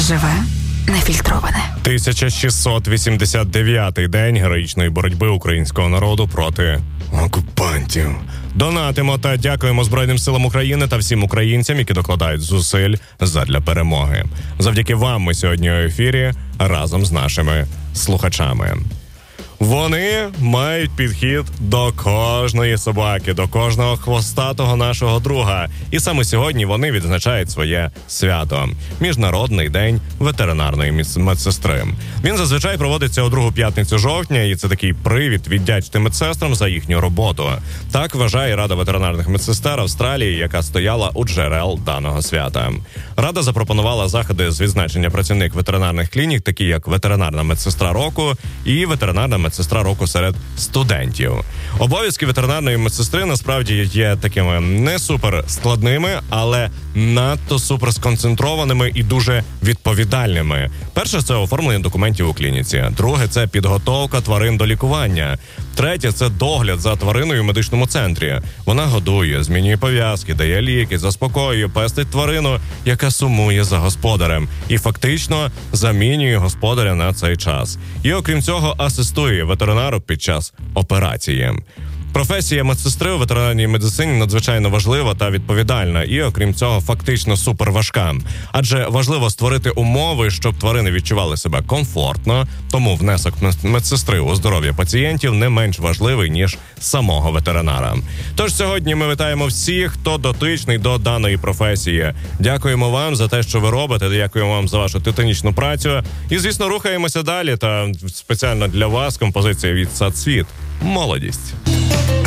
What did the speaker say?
Живе, нефільтроване. 1689-й день героїчної боротьби українського народу проти окупантів. Донатимо та дякуємо Збройним силам України та всім українцям, які докладають зусиль задля перемоги. Завдяки вам ми сьогодні у ефірі разом з нашими слухачами. Вони мають підхід до кожної собаки, до кожного хвостатого нашого друга. І саме сьогодні вони відзначають своє свято – Міжнародний день ветеринарної медсестри. Він зазвичай проводиться у другу п'ятницю жовтня, і це такий привід віддячити медсестрам за їхню роботу. Так вважає Рада ветеринарних медсестер Австралії, яка стояла у джерел даного свята. Рада запропонувала заходи з відзначення працівник ветеринарних клінік, такі як ветеринарна медсестра року і ветеринарна медсестра року серед студентів. Обов'язки ветеринарної медсестри насправді є такими не супер складними, але надто супер сконцентрованими і дуже відповідальними. Перше – це оформлення документів у клініці. Друге – це підготовка тварин до лікування. Третє – це догляд за твариною в медичному центрі. Вона годує, змінює пов'язки, дає ліки, заспокоює, пестить тварину, яка сумує за господарем. І фактично замінює господаря на цей час. І окрім цього асистує ветеринару під час операції. Професія медсестри у ветеринарній медицині надзвичайно важлива та відповідальна і, окрім цього, фактично суперважка. Адже важливо створити умови, щоб тварини відчували себе комфортно, тому внесок медсестри у здоров'я пацієнтів не менш важливий, ніж самого ветеринара. Тож сьогодні ми вітаємо всіх, хто дотичний до даної професії. Дякуємо вам за те, що ви робите, дякуємо вам за вашу титанічну працю. І, звісно, рухаємося далі, та спеціально для вас композиція від Сад Світ «Молодість».